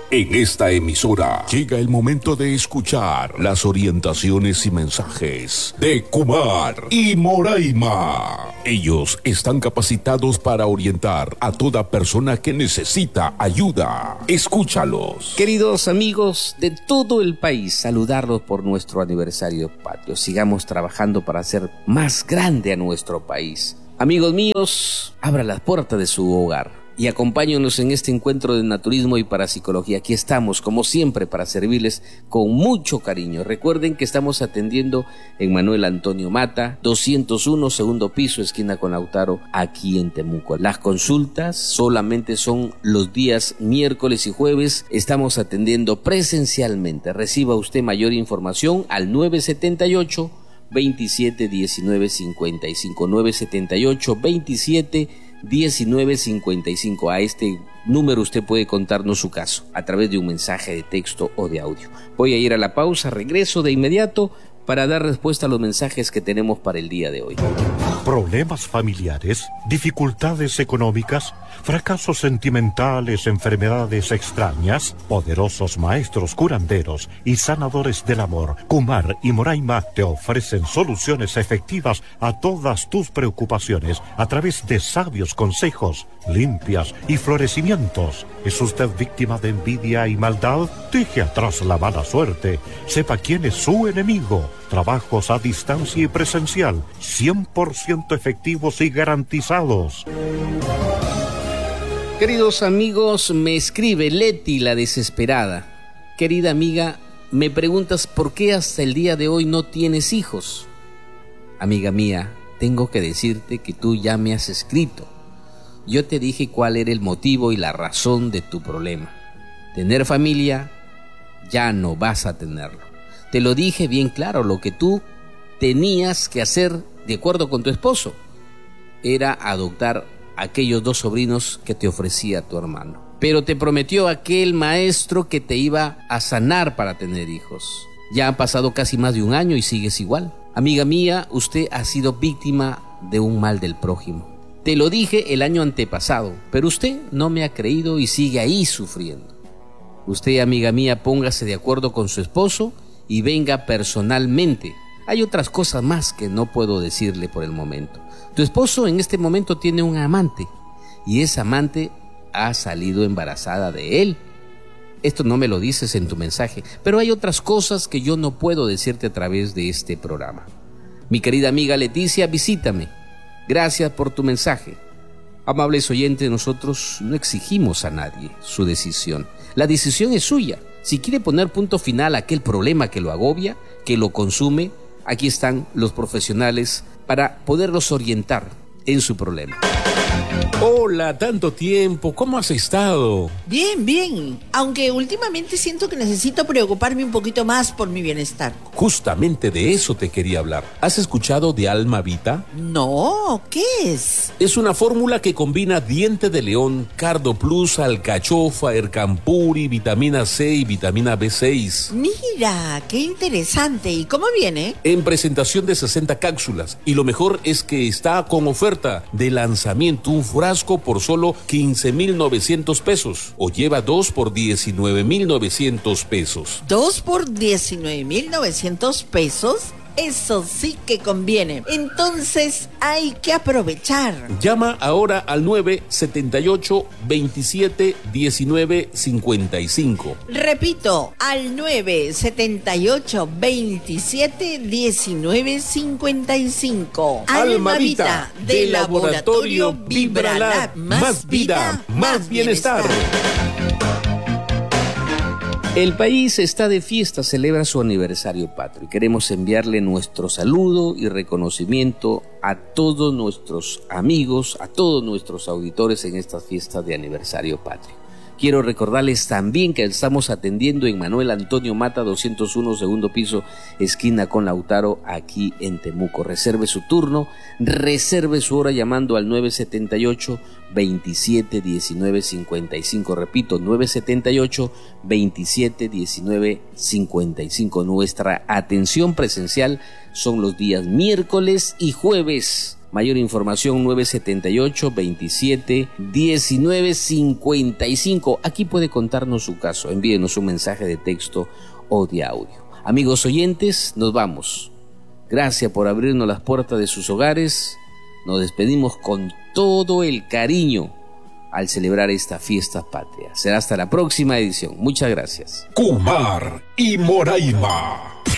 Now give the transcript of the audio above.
En esta emisora llega el momento de escuchar las orientaciones y mensajes de Kumar y Moraima. Ellos están capacitados para orientar a toda persona que necesita ayuda. Escúchalos. Queridos amigos de todo el país, saludarlos por nuestro aniversario patrio. Sigamos trabajando para hacer más grande a nuestro país. Amigos míos, abra las puertas de su hogar y acompáñenos en este encuentro de naturismo y parapsicología. Aquí estamos, como siempre, para servirles con mucho cariño. Recuerden que estamos atendiendo en Manuel Antonio Mata, 201, segundo piso, esquina con Lautaro, aquí en Temuco. Las consultas solamente son los días miércoles y jueves. Estamos atendiendo presencialmente. Reciba usted mayor información al 978 27 19 55, 978 27 19 55. A este número usted puede contarnos su caso a través de un mensaje de texto o de audio. Voy a ir a la pausa, regreso de inmediato para dar respuesta a los mensajes que tenemos para el día de hoy. Problemas familiares, dificultades económicas, fracasos sentimentales, enfermedades extrañas. Poderosos maestros curanderos y sanadores del amor, Kumar y Moraima, te ofrecen soluciones efectivas a todas tus preocupaciones a través de sabios consejos, limpias y florecimientos. ¿Es usted víctima de envidia y maldad? Deje atrás la mala suerte. Sepa quién es su enemigo. Trabajos a distancia y presencial, 100% efectivos y garantizados. Queridos amigos, me escribe Leti la desesperada. Querida amiga, me preguntas por qué hasta el día de hoy no tienes hijos. Amiga mía, tengo que decirte que tú ya me has escrito. Yo te dije cuál era el motivo y la razón de tu problema. Tener familia, ya no vas a tenerlo. Te lo dije bien claro, lo que tú tenías que hacer de acuerdo con tu esposo era adoptar a aquellos 2 sobrinos que te ofrecía tu hermano. Pero te prometió aquel maestro que te iba a sanar para tener hijos. Ya han pasado casi más de 1 año y sigues igual. Amiga mía, usted ha sido víctima de un mal del prójimo. Te lo dije el año antepasado, pero usted no me ha creído y sigue ahí sufriendo. Usted, amiga mía, póngase de acuerdo con su esposo y venga personalmente. Hay otras cosas más que no puedo decirle por el momento. Tu esposo en este momento tiene un amante y esa amante ha salido embarazada de él. Esto no me lo dices en tu mensaje, pero hay otras cosas que yo no puedo decirte a través de este programa. Mi querida amiga Leticia, visítame. Gracias por tu mensaje. Amables oyentes, nosotros no exigimos a nadie su decisión. La decisión es suya. Si quiere poner punto final a aquel problema que lo agobia, que lo consume, aquí están los profesionales para poderlos orientar en su problema. Hola, tanto tiempo, ¿cómo has estado? Bien, bien, aunque últimamente siento que necesito preocuparme un poquito más por mi bienestar. Justamente de eso te quería hablar. ¿Has escuchado de Alma Vita? No, ¿qué es? Es una fórmula que combina diente de león, Cardo Plus, alcachofa, ercampuri, vitamina C y vitamina B6. Mira, qué interesante. ¿Y cómo viene? En presentación de 60 cápsulas. Y lo mejor es que está con oferta de lanzamiento, un frasco por solo 15,900 pesos. O lleva 2 por 19,900 pesos. 2 por 19,900 pesos. Eso sí que conviene. Entonces hay que aprovechar. Llama ahora al 978 27 19 55. Repito, al 978 27 19 55. Alma Vita, de Laboratorio Vibralab. Más vida, más bienestar. El país está de fiesta, celebra su aniversario patrio y queremos enviarle nuestro saludo y reconocimiento a todos nuestros amigos, a todos nuestros auditores en esta fiesta de aniversario patrio. Quiero recordarles también que estamos atendiendo en Manuel Antonio Mata, 201, segundo piso, esquina con Lautaro, aquí en Temuco. Reserve su turno, reserve su hora llamando al 978 27 19 55. Repito, 978 27 19 55. Nuestra atención presencial son los días miércoles y jueves Mayor información 978-27-1955. Aquí puede contarnos su caso. Envíenos un mensaje de texto o de audio. Amigos oyentes, nos vamos. Gracias por abrirnos las puertas de sus hogares. Nos despedimos con todo el cariño al celebrar esta fiesta patria. Será hasta la próxima edición. Muchas gracias. Kumar y Moraima.